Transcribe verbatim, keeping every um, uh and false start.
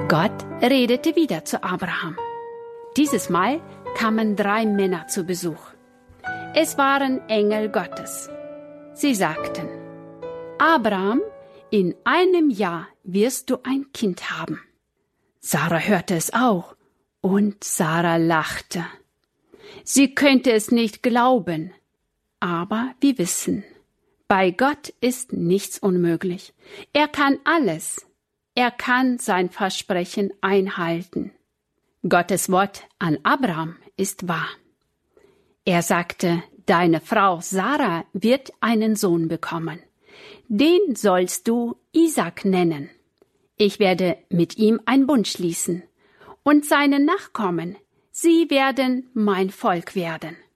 Gott redete wieder zu Abraham. Dieses Mal kamen drei Männer zu Besuch. Es waren Engel Gottes. Sie sagten: Abraham, in einem Jahr wirst du ein Kind haben. Sarah hörte es auch, und Sarah lachte. Sie könnte es nicht glauben, aber wir wissen, bei Gott ist nichts unmöglich. Er kann alles. Er kann sein Versprechen einhalten. Gottes Wort an Abraham ist wahr. Er sagte: Deine Frau Sarah wird einen Sohn bekommen. Den sollst du Isaac nennen. Ich werde mit ihm einen Bund schließen, und seine Nachkommen, sie werden mein Volk werden.